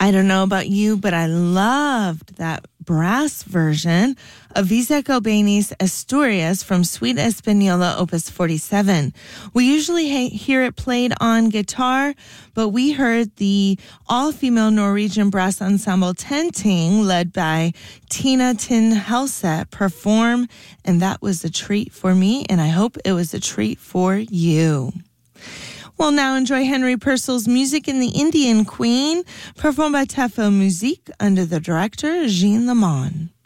I don't know about you, but I loved that brass version of Isaac Albéniz Asturias from Suite Española Opus 47. We usually hear it played on guitar, but we heard the all-female Norwegian brass ensemble Tenting, led by Tina Tin Helseth, perform, and that was a treat for me, and I hope it was a treat for you. We'll now enjoy Henry Purcell's music in The Indian Queen, performed by Tefo Musique under the director Jean Lamont.